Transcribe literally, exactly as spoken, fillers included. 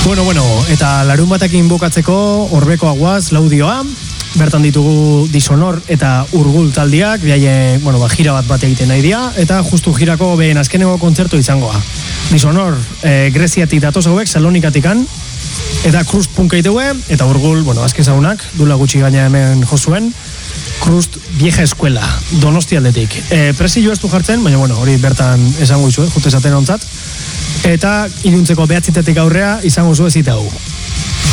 Bueno, bueno, eta larun batekin bukatzeko Orbeko Aguaz laudioa, bertan ditugu Dishonor eta Urgul taldiak, biaie, bueno, ba, gira bat bat egiten nahi dira, eta justu girako behen azkeneko kontzertu izangoa. Dishonor, e, Greziatik datoz hauek, Salonikatikan, eta Krust punka iteue, eta Urgul, bueno, azken zaunak, dula gutxi gaina hemen jozuen, Krust Vieja Eskuela, Donosti aldetik. E, Presillo ez du jartzen, baina, bueno, hori bertan esango izu, eh, jute esaten ontzat. Eta iluntzeko behatzitetik aurrea izango zu ezita hau.